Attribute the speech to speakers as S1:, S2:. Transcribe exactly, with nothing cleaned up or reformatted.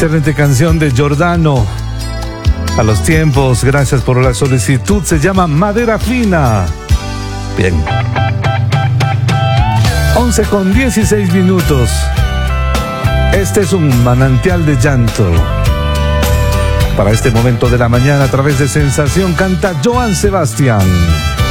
S1: Excelente canción de Giordano. A los tiempos, gracias por la solicitud. Se llama Madera Fina. Bien. once con dieciséis minutos. Este es un manantial de llanto. Para este momento de la mañana, a través de Sensación, canta Joan Sebastián.